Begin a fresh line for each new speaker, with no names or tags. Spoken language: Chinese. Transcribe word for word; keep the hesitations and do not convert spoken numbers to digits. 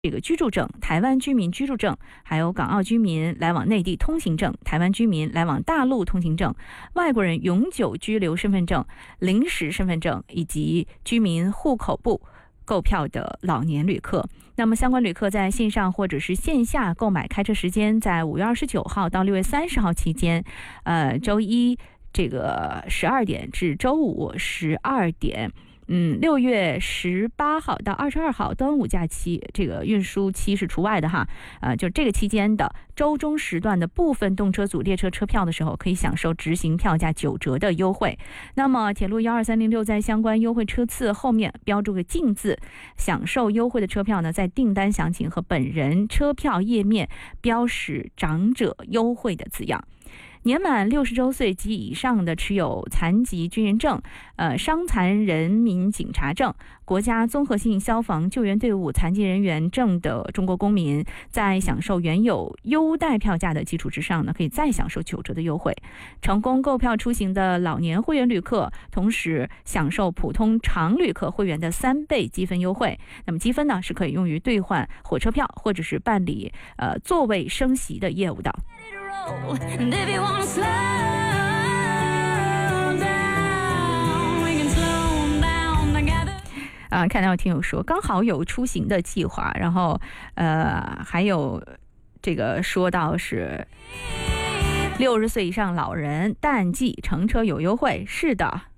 这个居住证、台湾居民居住证，还有港澳居民来往内地通行证、台湾居民来往大陆通行证、外国人永久居留身份证、临时身份证以及居民户口簿购票的老年旅客。那么相关旅客在线上或者是线下购买开车时间在五月二十九号到六月三十号期间，呃，周一这个十二点至周五十二点。嗯，六月十八号到二十二号端午假期，这个运输期是除外的哈，呃，就这个期间的周中时段的部分动车组列车车票的时候，可以享受执行票价九折的优惠。那么铁路幺二三零六在相关优惠车次后面标注个进字，享受优惠的车票呢，在订单详情和本人车票页面标识长者优惠的字样。年满六十周岁及以上的持有残疾军人证、呃伤残人民警察证、国家综合性消防救援队伍残疾人员证的中国公民，在享受原有优待票价的基础之上呢，可以再享受九折的优惠。成功购票出行的老年会员旅客，同时享受普通常旅客会员的三倍积分优惠。那么积分呢，是可以用于兑换火车票或者是办理呃座位升席的业务的。And if you wanna slow down, we can slow down together. 啊，看到听友说刚好有出行的计划，然后呃还有这个说到是六十岁以上老人淡季乘车有优惠，是的。